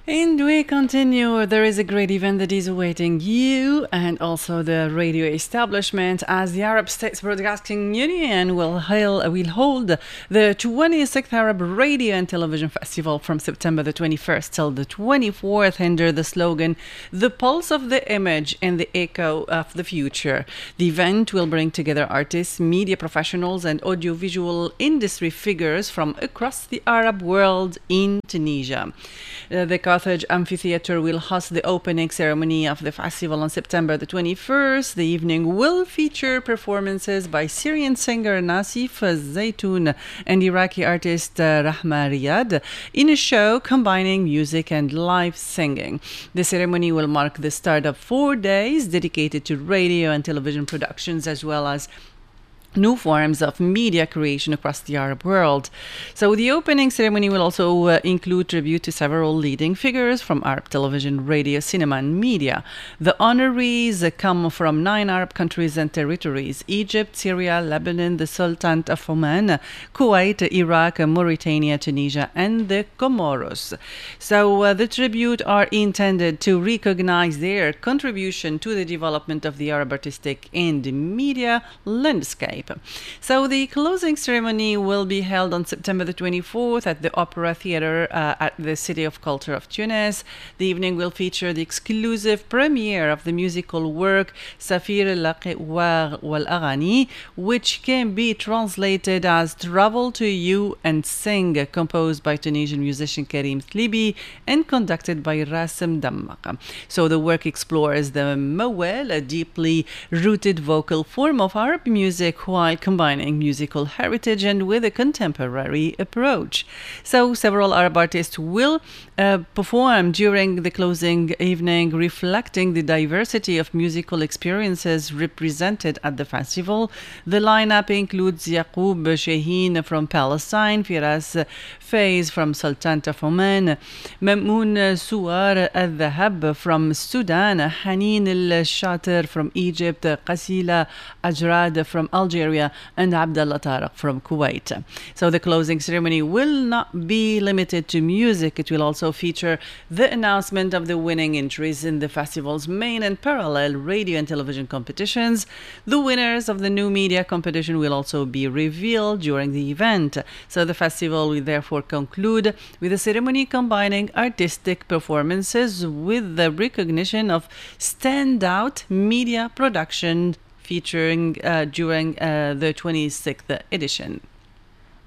And we continue. There is a great event that is awaiting you and also the radio establishment as the Arab States Broadcasting Union will hold the 26th Arab Radio and Television Festival from September the 21st till the 24th under the slogan, The Pulse of the Image and the Echo of the Future. The event will bring together artists, media professionals, and audiovisual industry figures from across the Arab world in Tunisia. The Carthage Amphitheatre will host the opening ceremony of the festival on September the 21st. The evening will feature performances by Syrian singer Nasif Zaytoun and Iraqi artist Rahma Riyad in a show combining music and live singing. The ceremony will mark the start of 4 days dedicated to radio and television productions as well as new forms of media creation across the Arab world. So the opening ceremony will also include tribute to several leading figures from Arab television, radio, cinema, and media. The honorees come from 9 Arab countries and territories: Egypt, Syria, Lebanon, the Sultanate of Oman, Kuwait, Iraq, Mauritania, Tunisia, and the Comoros. So the tribute are intended to recognize their contribution to the development of the Arab artistic and media landscape. So the closing ceremony will be held on September the 24th at the Opera Theatre at the City of Culture of Tunis. The evening will feature the exclusive premiere of the musical work Safir al-Qiwar wal-Aghani, which can be translated as Travel to You and Sing, composed by Tunisian musician Karim Thlibi and conducted by Rasim Dammaq. So the work explores the mawal, a deeply rooted vocal form of Arab music, while combining musical heritage and with a contemporary approach. So several Arab artists will perform during the closing evening, reflecting the diversity of musical experiences represented at the festival. The lineup includes Yaqub Shaheen from Palestine, Firas Faiz from Sultanate of Oman, Mamoun Suar al-Dhahab from Sudan, Haneen al-Shatir from Egypt, Qasila Ajrad from Algeria, and Abdallah Taraq from Kuwait. So the closing ceremony will not be limited to music. It will also feature the announcement of the winning entries in the festival's main and parallel radio and television competitions. The winners of the new media competition will also be revealed during the event. So the festival will therefore conclude with a ceremony combining artistic performances with the recognition of standout media production featuring during the 26th edition.